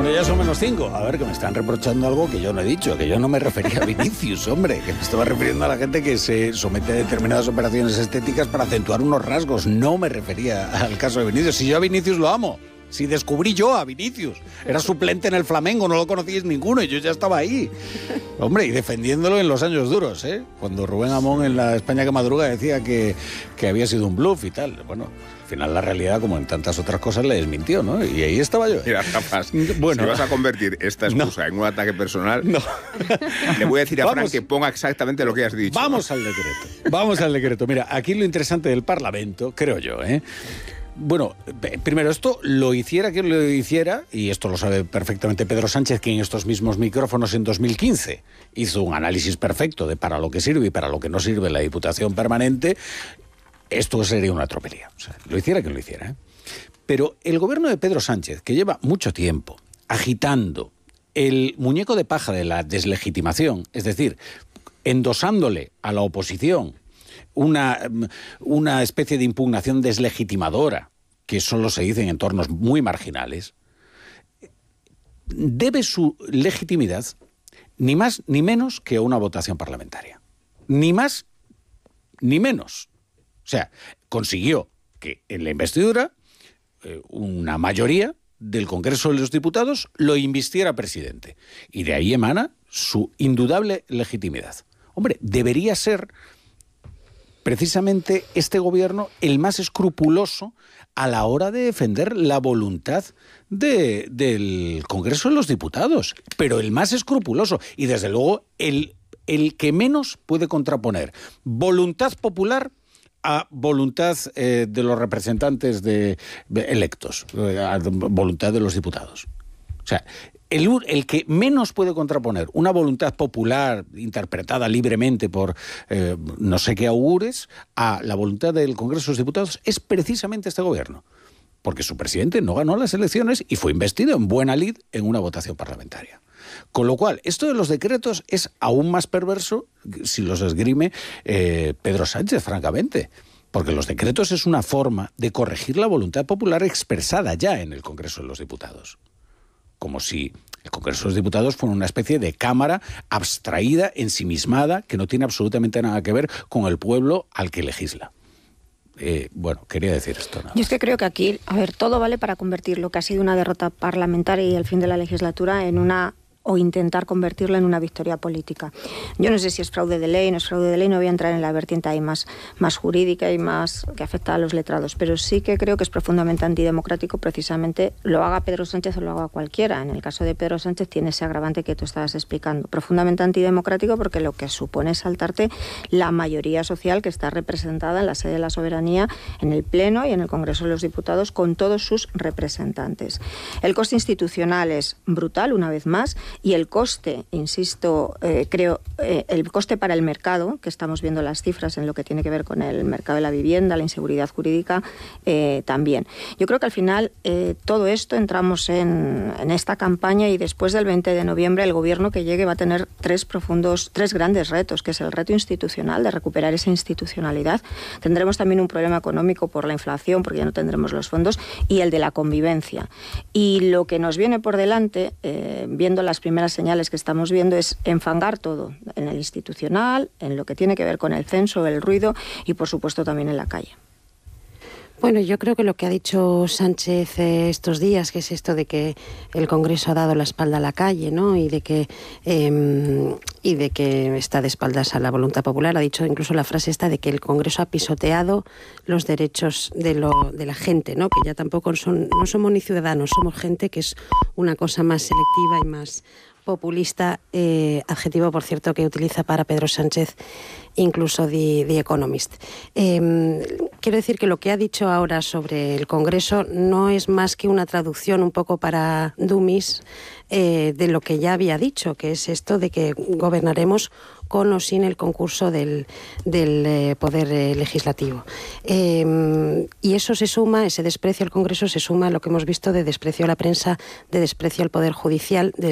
Cuando ya son -5. A ver, que me están reprochando algo que yo no he dicho, que yo no me refería a Vinicius, hombre, que me estaba refiriendo a la gente que se somete a determinadas operaciones estéticas para acentuar unos rasgos. No me refería al caso de Vinicius. Si yo a Vinicius lo amo. Si descubrí yo a Vinicius, era suplente en el Flamengo, no lo conocíais ninguno y yo ya estaba ahí. Hombre, y defendiéndolo en los años duros, ¿eh? Cuando Rubén Amón en la España que madruga decía que había sido un bluff y tal. Bueno, al final la realidad, como en tantas otras cosas, le desmintió, ¿no? Y ahí estaba yo. Mira, capaz, bueno, si vas a convertir esta excusa en un ataque personal, le voy a decir a Fran que ponga exactamente lo que has dicho. Vamos al decreto. Vamos al decreto. Mira, aquí lo interesante del Parlamento, creo yo, Bueno, primero, esto lo hiciera quien lo hiciera, y esto lo sabe perfectamente Pedro Sánchez, que en estos mismos micrófonos en 2015 hizo un análisis perfecto de para lo que sirve y para lo que no sirve la Diputación Permanente. Esto sería una tropelía. O sea, lo hiciera quien lo hiciera, Pero el gobierno de Pedro Sánchez, que lleva mucho tiempo agitando el muñeco de paja de la deslegitimación, es decir, endosándole a la oposición una especie de impugnación deslegitimadora, que solo se dice en entornos muy marginales, debe su legitimidad ni más ni menos que a una votación parlamentaria. Ni más ni menos. O sea, consiguió que en la investidura una mayoría del Congreso de los Diputados lo invistiera presidente. Y de ahí emana su indudable legitimidad. Hombre, debería ser precisamente este gobierno el más escrupuloso a la hora de defender la voluntad del Congreso de los Diputados, pero el más escrupuloso y desde luego el que menos puede contraponer voluntad popular a voluntad de los representantes electos, a voluntad de los diputados. O sea, el que menos puede contraponer una voluntad popular interpretada libremente por no sé qué augures a la voluntad del Congreso de los Diputados es precisamente este gobierno. Porque su presidente no ganó las elecciones y fue investido en buena lid en una votación parlamentaria. Con lo cual, esto de los decretos es aún más perverso si los esgrime Pedro Sánchez, francamente. Porque los decretos es una forma de corregir la voluntad popular expresada ya en el Congreso de los Diputados. Como si el Congreso de los Diputados fuera una especie de cámara abstraída, ensimismada, que no tiene absolutamente nada que ver con el pueblo al que legisla. Bueno, quería decir esto. Yo es que creo que aquí, todo vale para convertir lo que ha sido una derrota parlamentaria y el fin de la legislatura en o intentar convertirla en una victoria política. Yo no sé si es fraude de ley, no es fraude de ley, no voy a entrar en la vertiente ahí más jurídica y más que afecta a los letrados, pero sí que creo que es profundamente antidemocrático, precisamente lo haga Pedro Sánchez o lo haga cualquiera. En el caso de Pedro Sánchez tiene ese agravante que tú estabas explicando. Profundamente antidemocrático porque lo que supone es saltarte la mayoría social que está representada en la sede de la soberanía, en el Pleno y en el Congreso de los Diputados, con todos sus representantes. El coste institucional es brutal, una vez más, y el coste, insisto, el coste para el mercado, que estamos viendo las cifras en lo que tiene que ver con el mercado de la vivienda, la inseguridad jurídica, también. Yo creo que al final todo esto entramos en esta campaña y después del 20 de noviembre el gobierno que llegue va a tener tres grandes retos, que es el reto institucional, de recuperar esa institucionalidad. Tendremos también un problema económico por la inflación, porque ya no tendremos los fondos, y el de la convivencia. Y lo que nos viene por delante, viendo las primeras señales que estamos viendo, es enfangar todo, en el institucional, en lo que tiene que ver con el censo, el ruido y por supuesto también en la calle. Bueno, yo creo que lo que ha dicho Sánchez estos días, que es esto de que el Congreso ha dado la espalda a la calle, ¿no? Y de que está de espaldas a la voluntad popular. Ha dicho incluso la frase esta de que el Congreso ha pisoteado los derechos de la gente, ¿no? Que ya tampoco no somos ni ciudadanos, somos gente, que es una cosa más selectiva y más populista, adjetivo, por cierto, que utiliza para Pedro Sánchez incluso The Economist. Quiero decir que lo que ha dicho ahora sobre el Congreso no es más que una traducción un poco para dummies de lo que ya había dicho, que es esto de que gobernaremos con o sin el concurso del Poder Legislativo. Y eso se suma, ese desprecio al Congreso se suma a lo que hemos visto de desprecio a la prensa, de desprecio al Poder Judicial, de